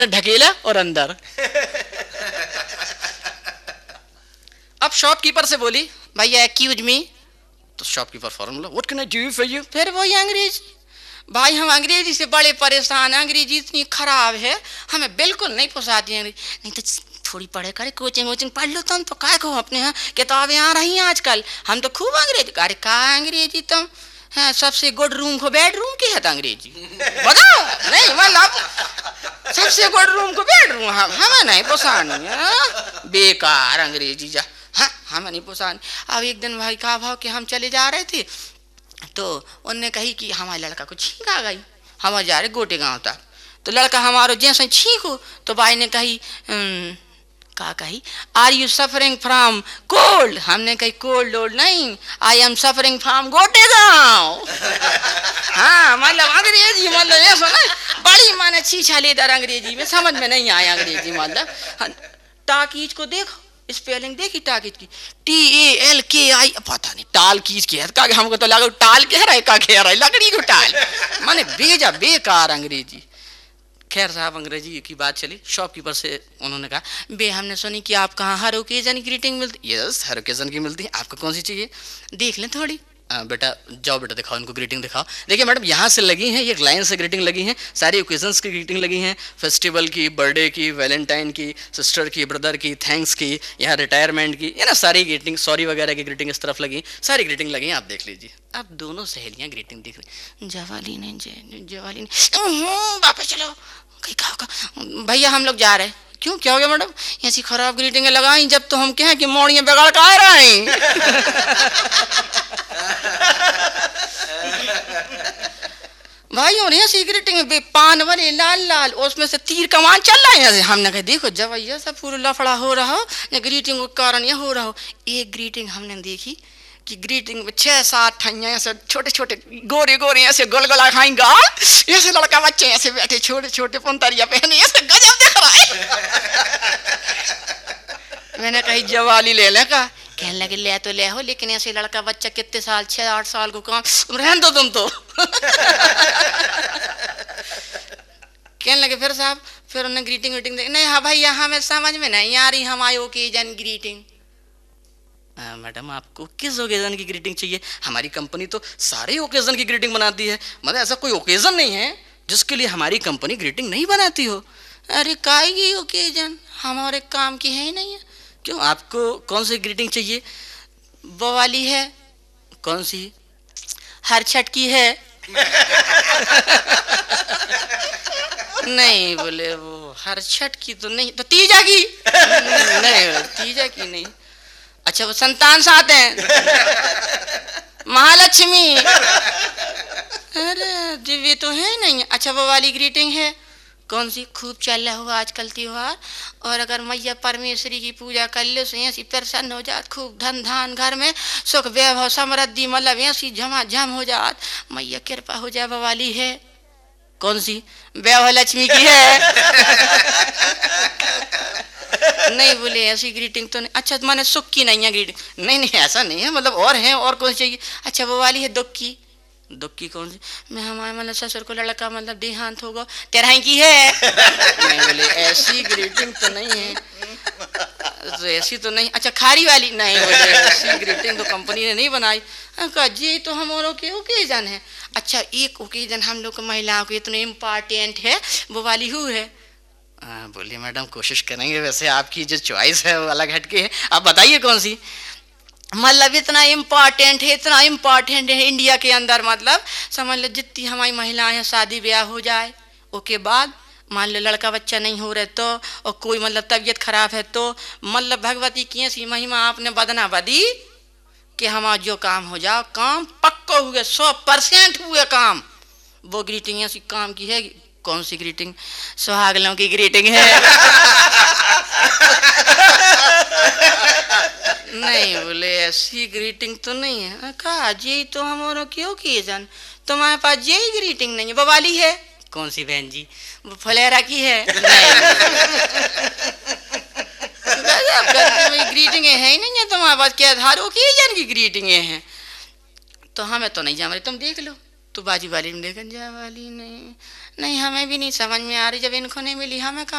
ढकेला और अंदर। अब शॉपकीपर से बोली, भैया एक्यूज मी। तो शॉपकीपर फौरन बोला, what can I do for you. फिर वही अंग्रेजी, भाई हम अंग्रेजी से बड़े परेशान, अंग्रेजी इतनी खराब है हमें बिल्कुल नहीं पोसाती अंग्रेजी। नहीं तो थोड़ी पढ़े करे, कोचिंग वोचिंग पढ़ लो तुम तो, काय को अपने यहाँ किताबें आ रही हैं आजकल, हम तो खूब अंग्रेजी। अरे का अंग्रेजी तुम, हाँ सबसे गुड रूम को बेडरूम की है तो अंग्रेजी बताओ। नहीं मतलब सबसे गुड रूम को बेडरूम, हम हमें नहीं पोसानी, बेकार अंग्रेजी जा, हाँ हमें नहीं पोसानी। अब एक दिन भाई का भाव कि हम चले जा रहे थे तो उनने कही कि हमारे लड़का को छींक आ गई, हम जा रहे गोटे गांव तक। तो लड़का हमारो जैसे छींक हो तो भाई ने कही का कही, are you suffering from cold. हमने कही कोल्ड ओल्ड नहीं, आई एम सफरिंग फ्रॉम गोटे गांव। हाँ मतलब अंग्रेजी मतलब ये सुना बड़ी माने छीछा लेदार अंग्रेजी में, समझ में नहीं आया अंग्रेजी मतलब। टाकीज को देखो, स्पेलिंग देखी टाकीज की, TALKI, पता नहीं टाल कीज की है का, हमको तो लगा टाल कह रहा है का कह रहा है, लकड़ी को टाल, माने बेजा बेकार अंग्रेजी। खैर साहब अंग्रेजी की बात चली, शॉपकीपर से उन्होंने कहा, बे हमने सुनी कि आप कहाँ हर ओकेजन ग्रीटिंग मिलती। यस हर ओकेजन की मिलती है, आपको कौन सी चाहिए देख लें थोड़ी। बेटा जाओ बेटा दिखाओ इनको ग्रीटिंग दिखाओ। देखिए मैडम यहाँ से लगी हैं, ये लाइन से ग्रीटिंग लगी हैं, सारी ओकेजन्स की ग्रीटिंग लगी हैं, फेस्टिवल की, बर्थडे की, वैलेंटाइन की, सिस्टर की, ब्रदर की, थैंक्स की, यहाँ रिटायरमेंट की, ये ना सारी ग्रीटिंग, सॉरी वगैरह की ग्रीटिंग इस तरफ लगी, सारी ग्रीटिंग लगी हैं, आप देख लीजिए। अब दोनों सहेलियाँ ग्रीटिंग देख रही, जवाली नहीं जवाली नहीं, वापस चलो भैया हम लोग जा रहे हैं। क्यों क्या हो गया मैडम, ऐसी खराब ग्रीटिंग लगाई जब तो हम कहें कि मोड़ियाँ बिगाड़ के आ रहे हैं। भाई और ऐसी ग्रीटिंग पान वाले लाल लाल, उसमें से तीर कमान चल रहे हैं। हमने कहा देखो जब ये सब पूरा लफड़ा हो रहा हो, ग्रीटिंग के कारण यह हो रहा हो। एक ग्रीटिंग हमने देखी कि ग्रीटिंग में 6-7 ठैया ऐसे छोटे छोटे गोरे गोरे ऐसे गोलगोला खाएंगा, ऐसे लड़का बच्चे ऐसे बैठे छोटे छोटे पंतरिया पहने, ऐसे गजब दिख रहा है। मैंने कही जवाली ले ले का, कहने लगे ले तो ले हो, लेकिन ऐसे लड़का बच्चा कितने साल 6-8 साल को काम रहने दो तुम तो। कहने लगे फिर साहब, फिर उन्हें ग्रीटिंग वीटिंग नहीं, हाँ भाई यहाँ में समझ में नहीं आ रही, हम आए ओकेजन ग्रीटिंग। मैडम आपको किस ओकेजन की ग्रीटिंग चाहिए, हमारी कंपनी तो सारे ओकेजन की ग्रीटिंग बनाती है, मतलब ऐसा कोई ओकेजन नहीं है जिसके लिए हमारी कंपनी ग्रीटिंग नहीं बनाती हो। अरे काई ओकेजन हमारे काम की है ही नहीं है। क्यों आपको कौन सी ग्रीटिंग चाहिए, वो वाली है, कौन सी, हर छठ की है। नहीं बोले वो हर छठ की तो नहीं, तो तीजा की। नहीं तीजा की नहीं। अच्छा वो संतान साथ हैं, महालक्ष्मी, अरे दिव्य तो है नहीं। अच्छा वो वाली ग्रीटिंग है, कौन सी, खूब चल रहा हुआ आजकल त्योहार, और अगर मैया परमेश्वरी की पूजा कर लो तो ऐसी प्रसन्न हो जात, खूब धन धान घर में सुख वैभव समृद्धि, मतलब ऐसी झमाझम हो जात, मैया कृपा हो जाए, वो वाली है। कौन सी, वैभव लक्ष्मी की है। नहीं बोले ऐसी ग्रीटिंग तो नहीं। अच्छा माने सुख की नहीं है ग्रीटिंग, नहीं नहीं ऐसा नहीं है, मतलब और है, और कौन सी चाहिए। अच्छा वो वाली है दुख की, दुख की कौन सी, मैं हमारे मतलब ससुर को लड़का मतलब देहांत होगा, तेरह की है। नहीं बोले ऐसी ग्रीटिंग तो नहीं है, तो ऐसी तो नहीं। अच्छा खारी वाली, नहीं बोले ऐसी ग्रीटिंग तो कंपनी ने नहीं बनाई। जी तो हम औरों के ओकेजन है। अच्छा एक ओकेजन हम लोग को महिलाओं को इतना इम्पोर्टेंट है, वो वाली हु है। बोलिए मैडम कोशिश करेंगे, वैसे आपकी जो चॉइस है वो अलग हटके है, आप बताइए कौन सी, मतलब इतना इम्पोर्टेंट है, इतना इम्पोर्टेंट है इंडिया के अंदर, मतलब समझ लो जितनी हमारी महिलाएं हैं शादी ब्याह हो जाए उसके बाद मान लो लड़का बच्चा नहीं हो रहे तो, और कोई मतलब तबीयत खराब है तो, मतलब भगवती की ऐसी महिमा आपने बदना बदी कि हमारा जो काम हो जाओ, काम पक्का हुए 100% हुए काम, वो ग्रीटिंग ऐसी काम की है। कौन सी ग्रीटिंग, सुहागलों की ग्रीटिंग है। नहीं बोले ऐसी ग्रीटिंग तो नहीं है। कहा जी तो हमारा क्यों किए जान, तुम्हारे पास यही ग्रीटिंग नहीं है, वो वाली है। कौन सी बहन जी, वो फलेरा की है। ग्रीटिंग है ही नहीं है तुम्हारे पास, क्या धारो की जन की ग्रीटिंग है, तो हमें तो नहीं जान रही, तुम देख लो। तो बाजी वाली में देखा जा वाली नहीं, नहीं हमें भी नहीं समझ में आ रही, जब इनको नहीं मिली हमें कहाँ